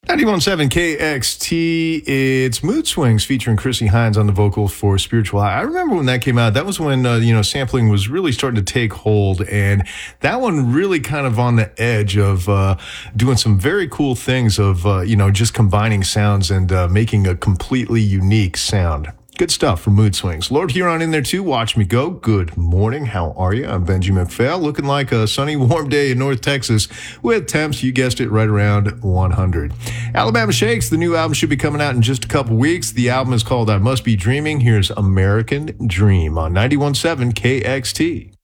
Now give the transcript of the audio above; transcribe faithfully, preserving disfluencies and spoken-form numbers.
ninety-one point seven K X T, it's Mood Swings featuring Chrissy Hines on the vocals for Spiritual High. I remember when that came out. That was when, uh, you know, sampling was really starting to take hold, and that one really kind of on the edge of uh, doing some very cool things of, uh, you know, just combining sounds and uh, making a completely unique sound. Good stuff from Mood Swings. Lord Huron in there too. Watch Me Go. Good morning. How are you? I'm Benji McPhail. Looking like a sunny, warm day in North Texas with temps, you guessed it, right around one hundred. Alabama Shakes. The new album should be coming out in just a couple weeks. The album is called I Must Be Dreaming. Here's American Dream on ninety-one point seven K X T.